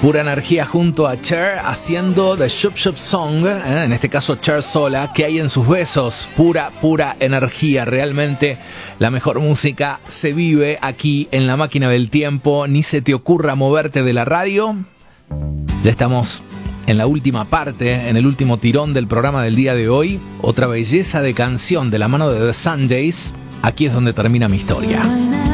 Pura energía junto a Cher haciendo The Shop Shop Song, en este caso Cher sola. ¿Qué hay en sus besos? Pura energía. Realmente la mejor música se vive aquí en La Máquina del Tiempo. Ni se te ocurra moverte de la radio. Ya estamos en la última parte, en el último tirón del programa del día de hoy. Otra belleza de canción de la mano de The Sundays. Aquí es donde termina mi historia.